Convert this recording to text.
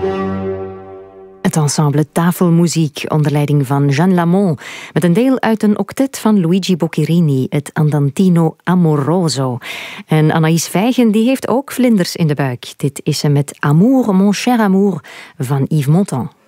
Het ensemble Tafelmuziek onder leiding van Jeanne Lamont met een deel uit een octet van Luigi Boccherini, het Andantino Amoroso. En Anaïs Vijgen die heeft ook vlinders in de buik. Dit is ze met Amour, mon cher amour van Yves Montand.